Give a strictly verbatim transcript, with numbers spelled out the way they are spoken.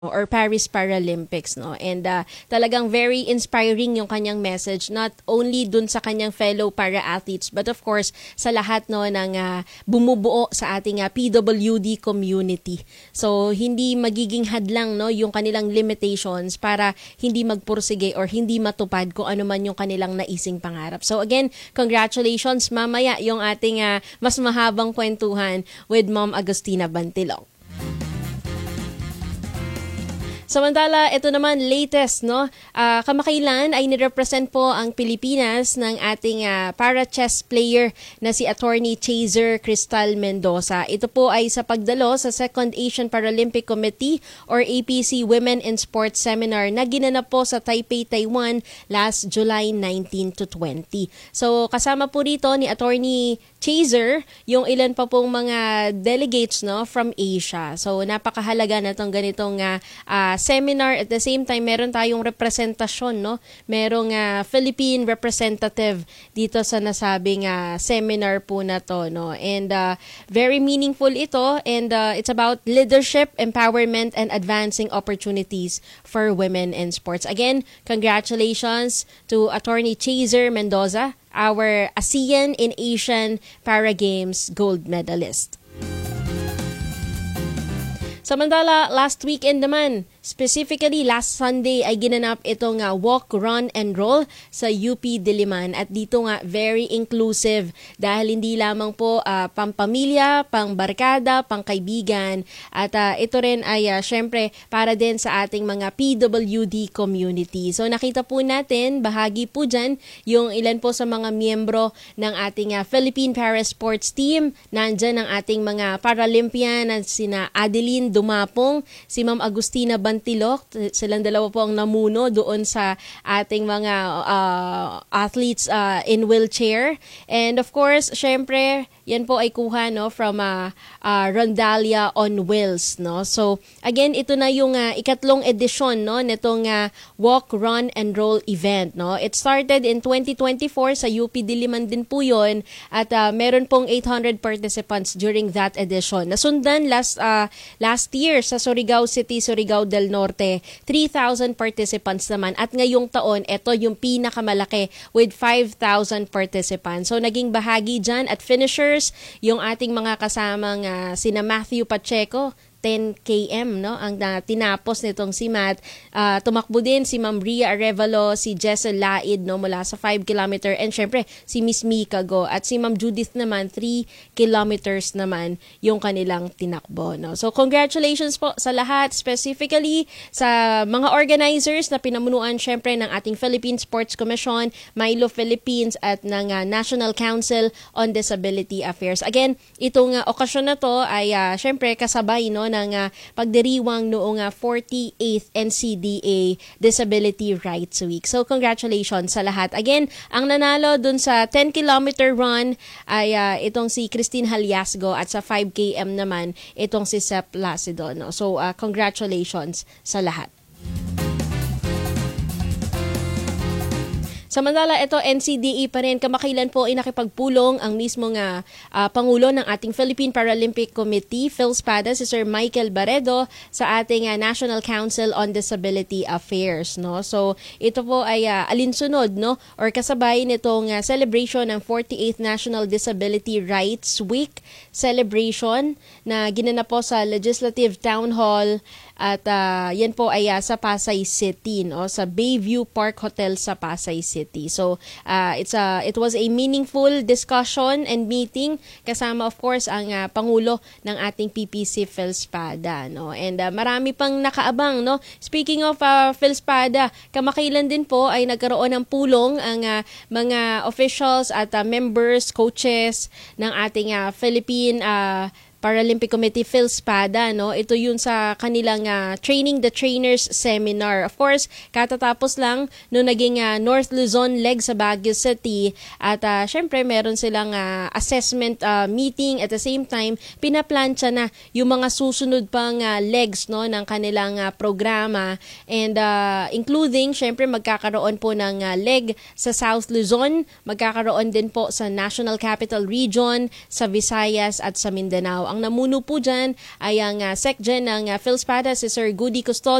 or Paris Paralympics, no? And uh, talagang very inspiring yung kanyang message, not only dun sa kanyang fellow para-athletes but of course sa lahat, no, ng uh, bumubuo sa ating uh, P W D community. So hindi magiging hadlang, no, yung kanilang limitations para hindi magpursige or hindi matupad kung ano man yung kanilang naising pangarap. So again, congratulations. Mamaya yung ating uh, mas mahabang kwentuhan with Ma'am Agustina Bantilong. Samantala, ito naman latest, no? Uh, kamakailan ay nirepresent po ang Pilipinas ng ating uh, para-chess player na si Attorney Chazer Cristal Mendoza. Ito po ay sa pagdalo sa Second Asian Paralympic Committee or A P C Women in Sports Seminar na ginanap po sa Taipei, Taiwan last July nineteen to twenty. So kasama po rito ni Attorney Chazer yung ilan pa pong mga delegates, no, from Asia. So napakahalaga na itong ganitong uh, uh, seminar. At the same time, meron tayong representasyon, no? Merong uh, Philippine representative dito sa nasabing uh, seminar po na to, no? And uh, very meaningful ito, and uh, it's about leadership, empowerment, and advancing opportunities for women in sports. Again, congratulations to Attorney Chazer Mendoza, our ASEAN in Asian Para Games gold medalist. Samantala, last weekend naman, specifically last Sunday ay ginanap itong uh, walk, run, and roll sa U P Diliman. At dito nga, very inclusive dahil hindi lamang po uh, pampamilya, pangbarkada, pangkaibigan. At uh, ito rin ay uh, syempre para din sa ating mga P W D community. So nakita po natin, bahagi po dyan yung ilan po sa mga miyembro ng ating uh, Philippine Para Sports Team. Nandyan ang ating mga Paralympian na sina Adeline Dumapong, si Ma'am Agustina Bantilok. Silang dalawa po ang namuno doon sa ating mga uh, athletes uh, in wheelchair. And of course, syempre, yan po ay kuha, no, from uh, uh, Rondalia on Wheels, no. So again, ito na yung uh, ikatlong edisyon, no, nitong uh, walk, run, and roll event, no. It started in twenty twenty-four sa U P Diliman din po yun, at uh, meron pong eight hundred participants during that edition. Nasundan last uh, last year sa Surigao City, Surigao del Norte, three thousand participants naman, at ngayong taon ito yung pinakamalaki with five thousand participants. So naging bahagi dyan at finishers yung ating mga kasamang uh, sina Matthew Pacheco, ten kilometers, no, ang uh, tinapos nitong si Matt. Uh, tumakbo din si Ma'am Ria Arevalo, si Jessel Laid, no, mula sa five kilometers, and syempre si Miss Mika Go, at si Ma'am Judith naman three kilometers naman yung kanilang tinakbo, no. So congratulations po sa lahat, specifically sa mga organizers na pinamunuan syempre ng ating Philippine Sports Commission, Milo Philippines, at ng uh, National Council on Disability Affairs. Again, itong uh, okasyon na to ay uh, syempre kasabay, no, ng uh, pagdiriwang noong uh, forty-eighth N C D A Disability Rights Week. So congratulations sa lahat. Again, ang nanalo dun sa ten kilometer run ay uh, itong si Christine Haliasgo, at sa five kilometers naman itong si Sep Placido, no? So uh, congratulations sa lahat. Samantala, ito N C D A pa rin. Kamakailan po ay nakipagpulong ang mismong uh, uh, Pangulo ng ating Philippine Paralympic Committee, PhilSPADA, si Sir Michael Baredo, sa ating uh, National Council on Disability Affairs, no? So ito po ay uh, alinsunod, no, or kasabay nitong uh, celebration ng forty-eighth National Disability Rights Week celebration na ginanap po sa Legislative Town Hall. At uh, yan po ay uh, sa Pasay City, no, sa Bayview Park Hotel sa Pasay City. So uh, it's a it was a meaningful discussion and meeting kasama of course ang uh, Pangulo ng ating P P C PhilSPADA, no. And uh, marami pang nakaabang, no. Speaking of uh, PhilSPADA, kamakailan din po ay nagkaroon ng pulong ang uh, mga officials at uh, members, coaches ng ating uh, Philippine uh, Paralympic Committee PhilSPADA, no. Ito yun sa kanilang uh, Training the Trainers Seminar. Of course, katatapos lang no naging uh, North Luzon leg sa Baguio City, at uh, syempre meron silang uh, assessment uh, meeting. At the same time, pinaplansya na yung mga susunod pang uh, legs, no, ng kanilang uh, programa, and uh, including syempre magkakaroon po ng uh, leg sa South Luzon, magkakaroon din po sa National Capital Region, sa Visayas at sa Mindanao. Ang namuno po dyan ay ang uh, SecGen ng uh, PhilSpada si Sir Goody Custodio